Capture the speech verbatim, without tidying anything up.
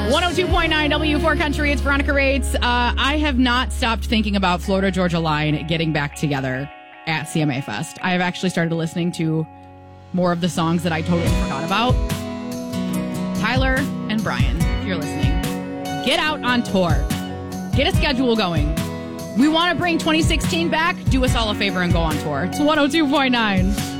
one oh two point nine W four Country. It's Veronica Rates. Uh, I have not stopped thinking about Florida Georgia Line getting back together at C M A Fest. I have actually started listening to more of the songs that I totally forgot about. Tyler and Brian, if you're listening, get out on tour. Get a schedule going. We want to bring twenty sixteen back. Do us all a favor and go on tour. It's one oh two point nine.